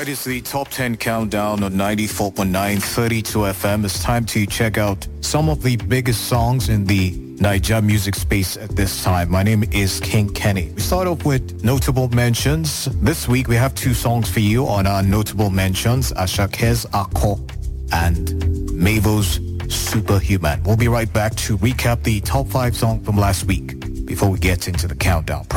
It's the Top 10 Countdown on 94.9 32 FM. It's time to check out some of the biggest songs in the Naija music space at this time. My name is King Kenny. We start off with notable mentions. This week we have two songs for you on our notable mentions, Ashake's Ako and Mavo's Superhuman. We'll be right back to recap the top 5 songs from last week before we get into the countdown.